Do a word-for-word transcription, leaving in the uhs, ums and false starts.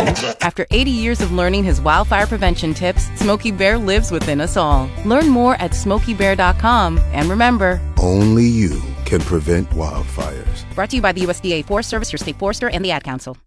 After eighty years of learning his wildfire prevention tips, Smokey Bear lives within us all. Learn more at smokey bear dot com. And remember, only you can prevent wildfires. Brought to you by the U S D A Forest Service, your state forester, and the Ad Council.